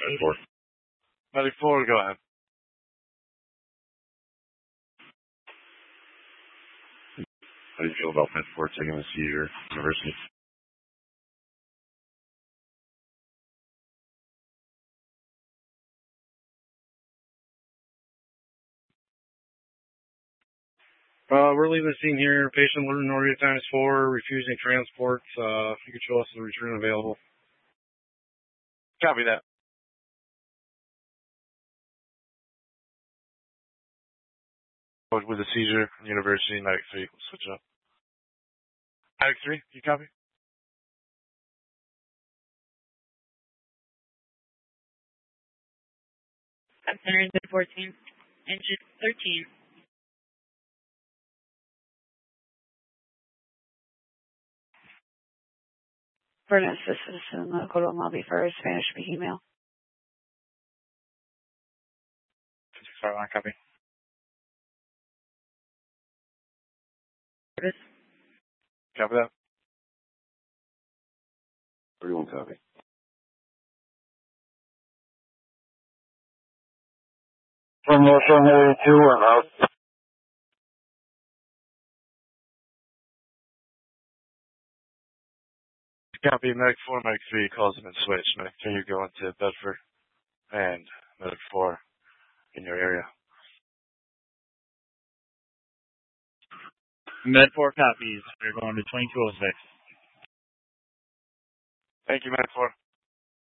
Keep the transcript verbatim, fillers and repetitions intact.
Medic four. Medic four, go ahead. How do you feel about Med four taking the seizure, University? Uh, we're leaving the scene here. Patient alert Noria times four, refusing transport. Uh, if you could show us the return available. Copy that. With the seizure, University, Medic three, we'll switch it up. Medic three, you copy? I'm centering the fourteen, engine thirteen. Furnace, this is in the Codal lobby for a Spanish-speaking male. Sorry, one copy. Curtis? Copy that. thirty-one copy. From National Highway two, I'm out. Copy, Medic four, Medic three, calls have been switched. Medic three, you're going to Bedford, and Medic four in your area. Med four copies. We're going to twenty-two oh six. Thank you, Medic four.